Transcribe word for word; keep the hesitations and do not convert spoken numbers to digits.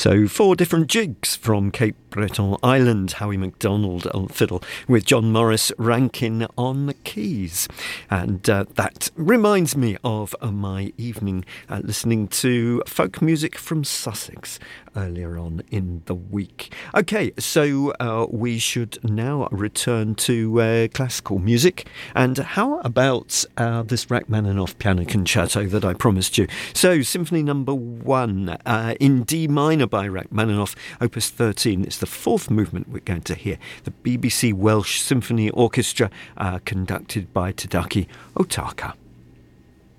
So four different jigs from Cape Breton Island. Howie MacDonald on fiddle with John Morris Rankin on the keys. And uh, that reminds me of uh, my evening uh, listening to folk music from Sussex earlier on in the week. Okay, so uh, we should now return to uh, classical music. And how about uh, this Rachmaninoff piano concerto that I promised you? So Symphony Number One uh, in D minor by Rachmaninoff, Opus thirteen. It's the fourth movement we're going to hear. The B B C Welsh Symphony Orchestra, uh, conducted by Tadaki Otaka.